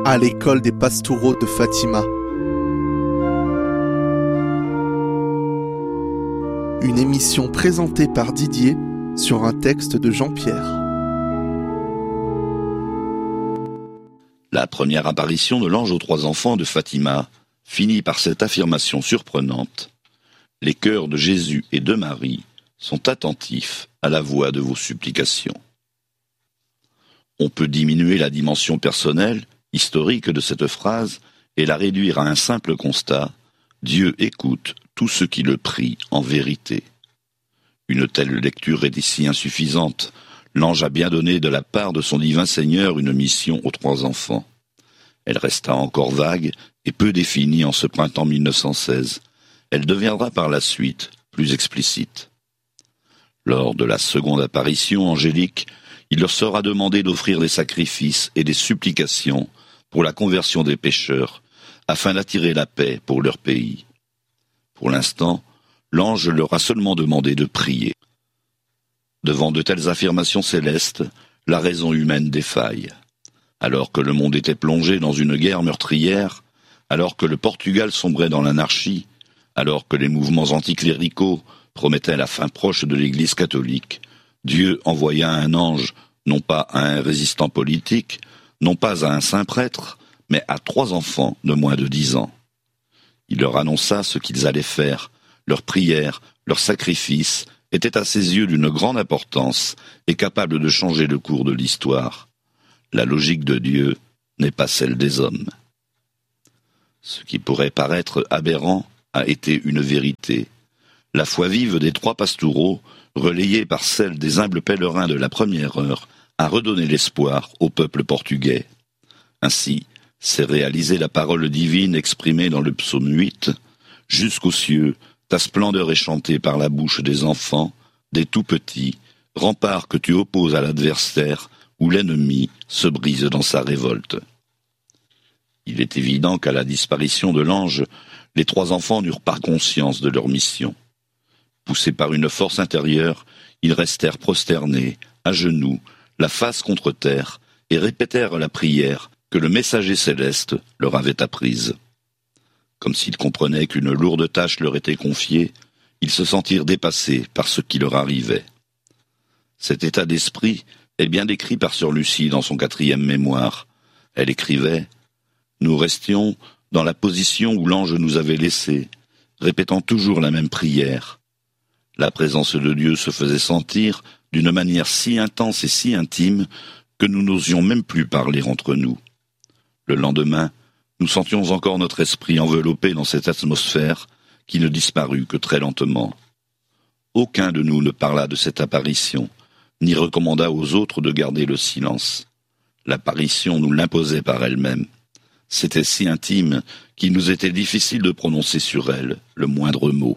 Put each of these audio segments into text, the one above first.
à l'école des Pastoureaux de Fatima. Une émission présentée par Didier sur un texte de Jean-Pierre. La première apparition de l'ange aux 3 enfants de Fatima finit par cette affirmation surprenante : les cœurs de Jésus et de Marie sont attentifs à la voix de vos supplications. On peut diminuer la dimension personnelle, historique de cette phrase et la réduire à un simple constat : Dieu écoute tous ceux qui le prient en vérité. Une telle lecture est ici insuffisante. L'ange a bien donné de la part de son divin Seigneur une mission aux 3 enfants. Elle resta encore vague et peu définie en ce printemps 1916. Elle deviendra par la suite plus explicite. Lors de la seconde apparition angélique, il leur sera demandé d'offrir des sacrifices et des supplications pour la conversion des pécheurs, afin d'attirer la paix pour leur pays. Pour l'instant, l'ange leur a seulement demandé de prier. Devant de telles affirmations célestes, la raison humaine défaille. Alors que le monde était plongé dans une guerre meurtrière, alors que le Portugal sombrait dans l'anarchie, alors que les mouvements anticléricaux promettaient la fin proche de l'Église catholique, Dieu envoya un ange, non pas à un résistant politique, non pas à un saint prêtre, mais à 3 enfants de moins de 10 ans. Il leur annonça ce qu'ils allaient faire. Leurs prières, leurs sacrifices étaient à ses yeux d'une grande importance et capables de changer le cours de l'histoire. La logique de Dieu n'est pas celle des hommes. Ce qui pourrait paraître aberrant a été une vérité. La foi vive des 3 pastoureaux, relayée par celle des humbles pèlerins de la première heure, a redonné l'espoir au peuple portugais. Ainsi, s'est réalisée la parole divine exprimée dans le psaume 8 : « Jusqu'aux cieux, ta splendeur est chantée par la bouche des enfants, des tout-petits, rempart que tu opposes à l'adversaire, où l'ennemi se brise dans sa révolte. » Il est évident qu'à la disparition de l'ange, les 3 enfants n'eurent pas conscience de leur mission. Poussés par une force intérieure, ils restèrent prosternés, à genoux, la face contre terre, et répétèrent la prière que le messager céleste leur avait apprise. Comme s'ils comprenaient qu'une lourde tâche leur était confiée, ils se sentirent dépassés par ce qui leur arrivait. Cet état d'esprit est bien décrit par sœur Lucie dans son 4e mémoire. Elle écrivait : « Nous restions dans la position où l'ange nous avait laissés, répétant toujours la même prière. La présence de Dieu se faisait sentir d'une manière si intense et si intime que nous n'osions même plus parler entre nous. Le lendemain, nous sentions encore notre esprit enveloppé dans cette atmosphère qui ne disparut que très lentement. Aucun de nous ne parla de cette apparition, ni recommanda aux autres de garder le silence. L'apparition nous l'imposait par elle-même. C'était si intime qu'il nous était difficile de prononcer sur elle le moindre mot.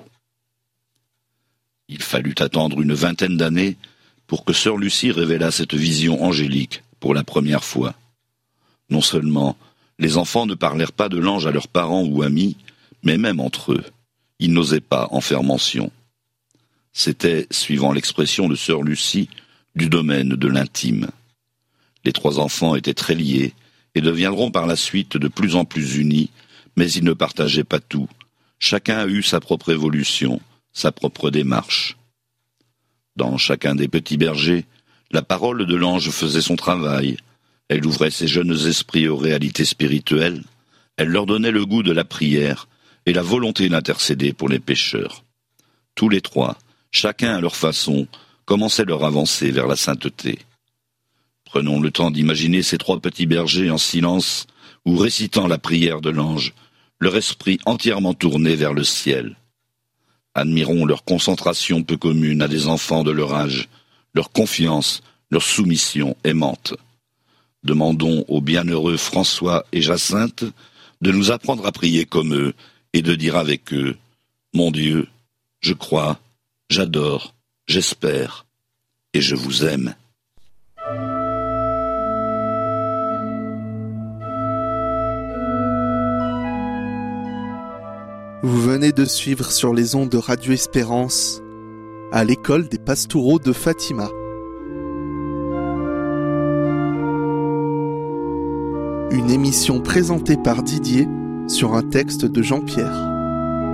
Il fallut attendre une 20aine d'années pour que sœur Lucie révélât cette vision angélique pour la première fois. Non seulement les enfants ne parlèrent pas de l'ange à leurs parents ou amis, mais même entre eux, ils n'osaient pas en faire mention. C'était, suivant l'expression de sœur Lucie, du domaine de l'intime. Les 3 enfants étaient très liés et deviendront par la suite de plus en plus unis, mais ils ne partageaient pas tout. Chacun a eu sa propre évolution, sa propre démarche. Dans chacun des petits bergers, la parole de l'ange faisait son travail. Elle ouvrait ses jeunes esprits aux réalités spirituelles. Elle leur donnait le goût de la prière et la volonté d'intercéder pour les pécheurs. Tous les 3, chacun à leur façon, commençaient leur avancée vers la sainteté. Prenons le temps d'imaginer ces 3 petits bergers en silence ou récitant la prière de l'ange, leur esprit entièrement tourné vers le ciel. Admirons leur concentration peu commune à des enfants de leur âge, leur confiance, leur soumission aimante. Demandons aux bienheureux François et Jacinthe de nous apprendre à prier comme eux et de dire avec eux : « Mon Dieu, je crois, j'adore, j'espère et je vous aime. » Vous venez de suivre sur les ondes de Radio Espérance à l'école des Pastoureaux de Fatima. Une émission présentée par Didier sur un texte de Jean-Pierre.